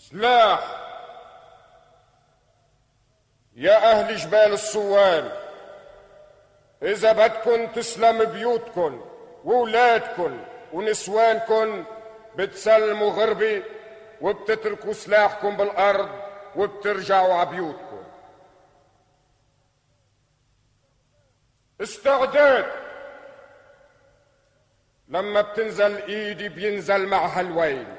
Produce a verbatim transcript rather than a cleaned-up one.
سلاح يا أهل جبال الصوان، إذا بدكن تسلم بيوتكن وولادكن ونسوانكن بتسلموا غربي وبتتركوا سلاحكم بالأرض وبترجعوا عبيوتكم. استعداد، لما بتنزل ايدي بينزل معها الويل.